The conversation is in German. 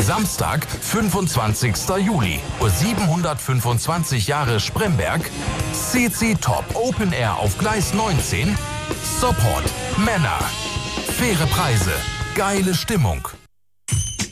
Samstag, 25. Juli, 725 Jahre Spremberg, CC Top Open Air auf Gleis 19, Support, Männer, faire Preise, geile Stimmung.